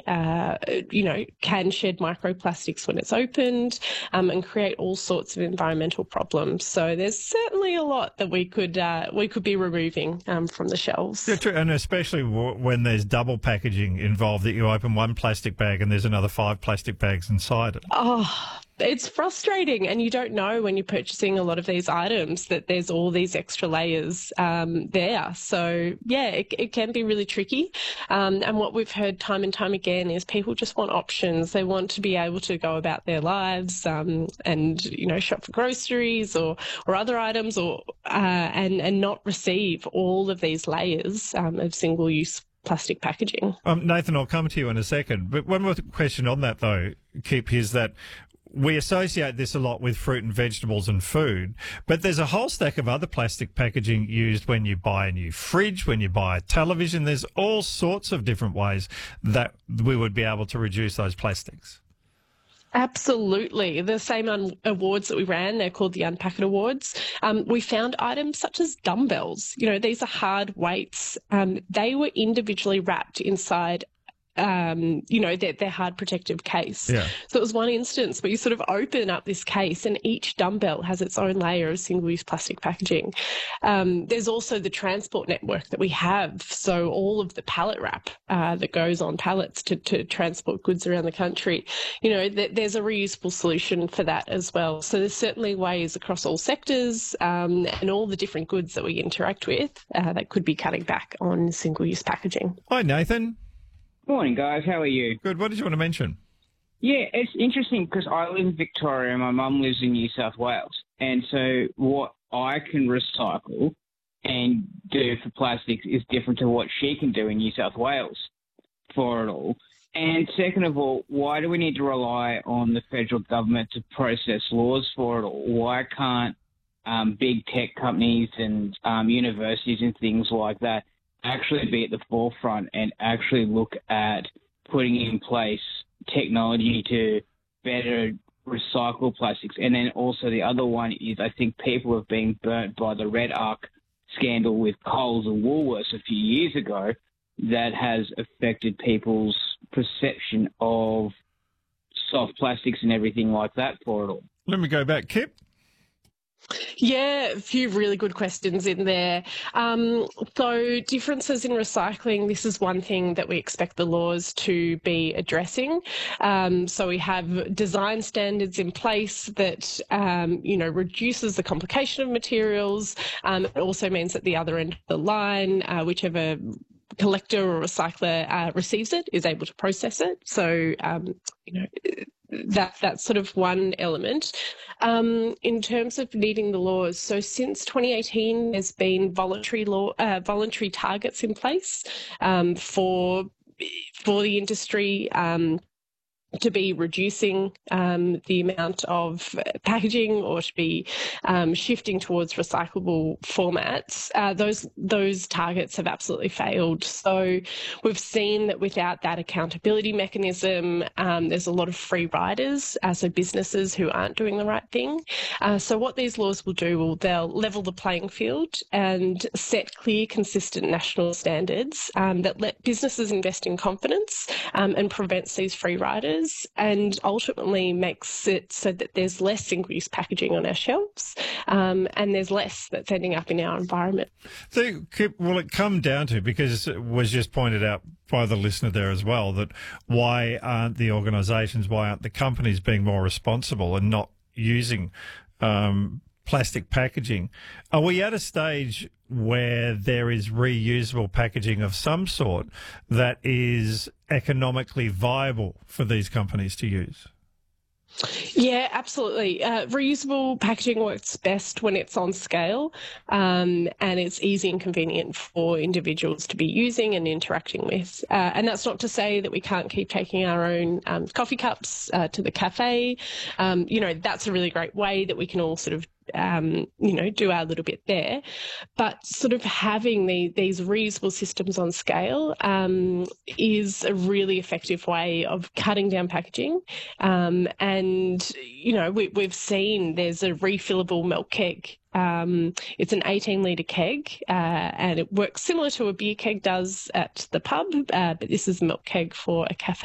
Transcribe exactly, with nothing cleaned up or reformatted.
uh, you know, can shed microplastics when it's opened, um, and create all sorts of environmental problems. So there's certainly a lot that we could uh, we could be removing um, from the shelves. Yeah, true. And especially w- when there's double packaging involved, that you open one plastic bag and there's another five plastic bags inside it. Oh, it's frustrating, and you don't know when you're purchasing a lot of these items that there's all these extra layers um, there. So, yeah, it, it can be really tricky. Um, and what we've heard time and time again is people just want options. They want to be able to go about their lives um, and, you know, shop for groceries or, or other items, or uh, and, and not receive all of these layers um, of single-use plastic packaging. Um, Nathan, I'll come to you in a second. But one more question on that, though, Kip, is that we associate this a lot with fruit and vegetables and food, but there's a whole stack of other plastic packaging used when you buy a new fridge, when you buy a television. There's all sorts of different ways that we would be able to reduce those plastics. Absolutely. The same un- awards that we ran, they're called the Unpack It Awards. Um, we found items such as dumbbells. You know, these are hard weights. Um, they were individually wrapped inside Um, you know, their, their hard protective case. Yeah. So it was one instance where you sort of open up this case and each dumbbell has its own layer of single-use plastic packaging. Um, there's also the transport network that we have. So all of the pallet wrap uh, that goes on pallets to, to transport goods around the country, you know, th- there's a reusable solution for that as well. So there's certainly ways across all sectors um, and all the different goods that we interact with uh, that could be cutting back on single-use packaging. Hi, Nathan. Morning, guys. How are you? Good. What did you want to mention? Yeah, it's interesting because I live in Victoria and my mum lives in New South Wales. And so what I can recycle and do for plastics is different to what she can do in New South Wales for it all. And second of all, why do we need to rely on the federal government to process laws for it all? Why can't um, big tech companies and um, universities and things like that actually be at the forefront and actually look at putting in place technology to better recycle plastics? And then also the other one is I think people have been burnt by the Red Arc scandal with Coles and Woolworths a few years ago that has affected people's perception of soft plastics and everything like that for it all. Let me go back, Kip. Yeah, a few really good questions in there. Um, so differences in recycling, this is one thing that we expect the laws to be addressing. Um, so we have design standards in place that, um, you know, reduces the complication of materials. Um, it also means that the other end of the line, uh, whichever collector or recycler uh, receives it, is able to process it. So, um, you know, that that's sort of one element. Um, in terms of needing the laws, so since twenty eighteen, there's been voluntary law, uh, voluntary targets in place um, for for the industry. Um, to be reducing um, the amount of packaging or to be um, shifting towards recyclable formats, uh, those those targets have absolutely failed. So we've seen that without that accountability mechanism, um, there's a lot of free riders, uh, so businesses who aren't doing the right thing. Uh, so what these laws will do, will they'll level the playing field and set clear, consistent national standards um, that let businesses invest in confidence um, and prevents these free riders, and ultimately makes it so that there's less single-use packaging on our shelves um, and there's less that's ending up in our environment. So, will it come down to, because it was just pointed out by the listener there as well, that why aren't the organisations, why aren't the companies being more responsible and not using um, plastic packaging? Are we at a stage where there is reusable packaging of some sort that is economically viable for these companies to use? Yeah, absolutely. Uh, reusable packaging works best when it's on scale um, and it's easy and convenient for individuals to be using and interacting with. Uh, and that's not to say that we can't keep taking our own um, coffee cups uh, to the cafe. Um, you know, that's a really great way that we can all sort of Um, you know, do our little bit there. But sort of having the, these reusable systems on scale um, is a really effective way of cutting down packaging. Um, and, you know, we, we've seen there's a refillable milk keg. Um, it's an eighteen litre keg uh, and it works similar to a beer keg does at the pub, uh, but this is a milk keg for a cafe.